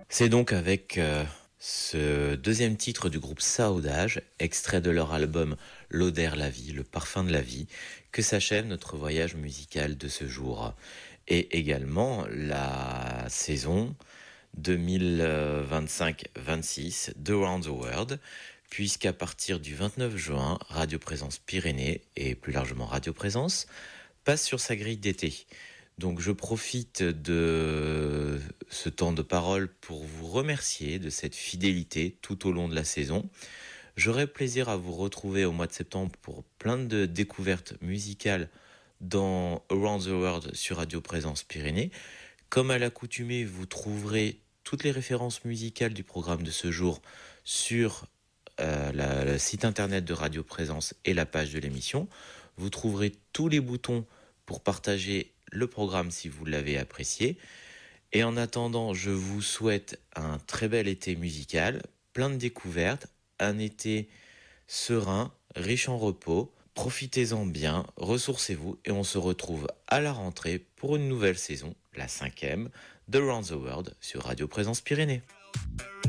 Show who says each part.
Speaker 1: C'est donc avec ce deuxième titre du groupe Saudage, extrait de leur album L'Odeur la vie, le parfum de la vie, que s'achève notre voyage musical de ce jour. Et également la saison 2025-26 de Around the World, puisqu'à partir du 29 juin, Radio Présence Pyrénées, et plus largement Radio Présence, passe sur sa grille d'été. Donc je profite de ce temps de parole pour vous remercier de cette fidélité tout au long de la saison. J'aurai plaisir à vous retrouver au mois de septembre pour plein de découvertes musicales dans Around the World sur Radio Présence Pyrénées. Comme à l'accoutumée, vous trouverez toutes les références musicales du programme de ce jour sur le site internet de Radio Présence et la page de l'émission. Vous trouverez tous les boutons pour partager le programme si vous l'avez apprécié. Et en attendant, je vous souhaite un très bel été musical, plein de découvertes, un été serein, riche en repos. Profitez-en bien, ressourcez-vous et on se retrouve à la rentrée pour une nouvelle saison, la 5e, de Around the World sur Radio Présence Pyrénées.